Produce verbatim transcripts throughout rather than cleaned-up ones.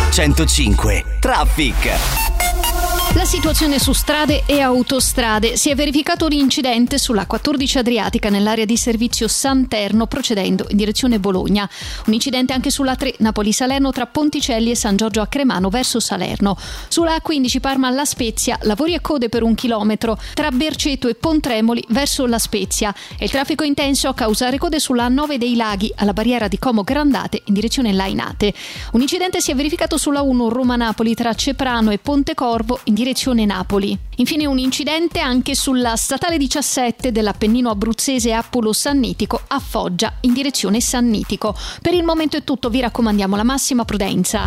centocinque Traffic. La situazione su strade e autostrade: si è verificato un incidente sulla quattordici Adriatica nell'area di servizio Santerno procedendo in direzione Bologna. Un incidente anche sulla tre Napoli-Salerno tra Ponticelli e San Giorgio a Cremano verso Salerno. Sulla A quindici Parma La Spezia, lavori a code per un chilometro tra Berceto e Pontremoli verso La Spezia. E il traffico intenso a causare code sulla A nove dei Laghi alla barriera di Como Grandate in direzione Lainate. Un incidente si è verificato sulla uno Roma-Napoli tra Ceprano e Pontecorvo in direzione Napoli. Infine un incidente anche sulla statale diciassette dell'Appennino abruzzese Appolo Sannitico a Foggia in direzione Sannitico. Per il momento è tutto, vi raccomandiamo la massima prudenza.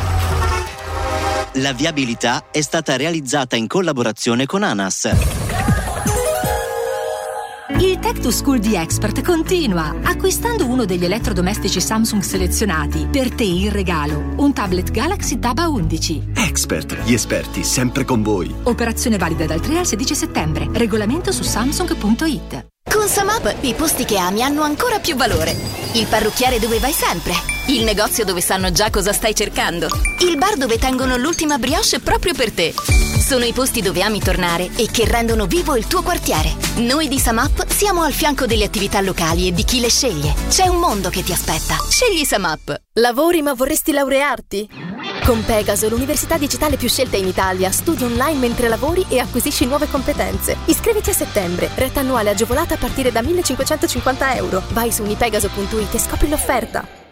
La viabilità è stata realizzata in collaborazione con ANAS. Il Tech to School di Expert continua. Acquistando uno degli elettrodomestici Samsung selezionati, per te in regalo un tablet Galaxy Tab A undici. Expert, gli esperti sempre con voi. Operazione valida dal tre al sedici settembre. Regolamento su samsung punto it. Con Samap i posti che ami hanno ancora più valore. Il parrucchiere dove vai sempre. Il negozio dove sanno già cosa stai cercando. Il bar dove tengono l'ultima brioche proprio per te. Sono i posti dove ami tornare e che rendono vivo il tuo quartiere. Noi di Samap siamo al fianco delle attività locali e di chi le sceglie. C'è un mondo che ti aspetta. Scegli Samap. Lavori ma vorresti laurearti? Con Pegaso, l'università digitale più scelta in Italia, studi online mentre lavori e acquisisci nuove competenze. Iscriviti a settembre, retta annuale agevolata a partire da millecinquecentocinquanta euro. Vai su unipegaso punto it e scopri l'offerta.